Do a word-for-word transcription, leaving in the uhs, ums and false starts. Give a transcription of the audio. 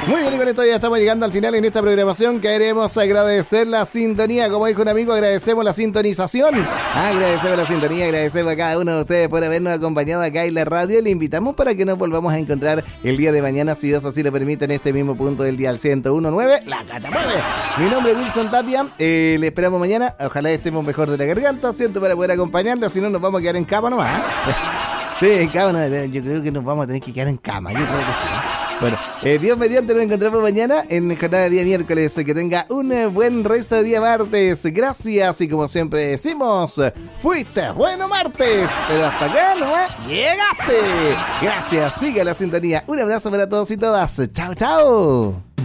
Muy bien, y con esto ya estamos llegando al final en esta programación. Queremos agradecer la sintonía, como dijo un amigo, agradecemos la sintonización. Agradecemos la sintonía, agradecemos a cada uno de ustedes por habernos acompañado acá en la radio. Le invitamos para que nos volvamos a encontrar el día de mañana, si Dios así lo permite, en este mismo punto del día al ciento uno punto nueve, La Cata Mueve. Mi nombre es Wilson Tapia, eh, le esperamos mañana, ojalá estemos mejor de la garganta, ¿cierto? Para poder acompañarlo, si no nos vamos a quedar en cama nomás. Sí, en cama, no, yo creo que nos vamos a tener que quedar en cama, yo creo que sí. Bueno, eh, Dios mediante, nos encontramos mañana en jornada de día miércoles. Que tenga un eh, buen resto de día martes. Gracias, y como siempre decimos, fuiste bueno martes, pero hasta acá nomás llegaste. Gracias, siga la sintonía. Un abrazo para todos y todas. Chao, chao.